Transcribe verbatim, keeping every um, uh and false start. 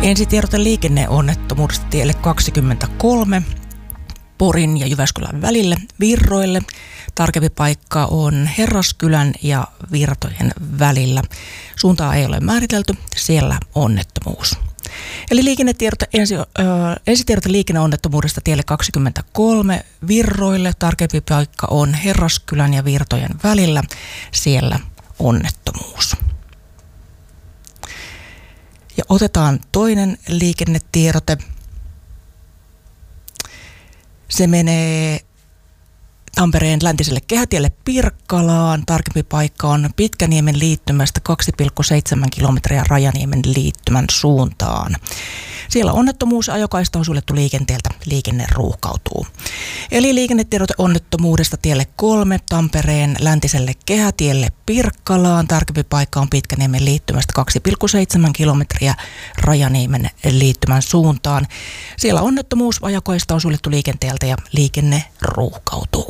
Ensitiedote liikenneonnettomuudesta tielle kaksikymmentäkolme Porin ja Jyväskylän välille Virroille. Tarkempi paikka on Herraskylän ja Virtojen välillä. Suuntaa ei ole määritelty, siellä onnettomuus. Eli liikennetiedote, ensi, ö, ensitiedote liikenneonnettomuudesta tielle kaksikymmentäkolme Virroille. Tarkempi paikka on Herraskylän ja Virtojen välillä, siellä onnettomuus. Ja otetaan toinen liikennetiedote. Se menee Tampereen läntiselle kehätielle Pirkkalaan. Tarkempi paikka on Pitkäniemen liittymästä kaksi pilkku seitsemän kilometriä Rajaniemen liittymän suuntaan. Siellä onnettomuus, ajokaista on suljettu liikenteeltä, liikenne ruuhkautuu. Eli liikennetiedote onnettomuudesta tielle kolme Tampereen läntiselle kehätielle Pirkkalaan. Tarkempi paikka on Pitkäniemen liittymästä kaksi pilkku seitsemän kilometriä Rajaniemen liittymän suuntaan. Siellä onnettomuus, ajokaista on suljettu liikenteeltä ja liikenne ruuhkautuu.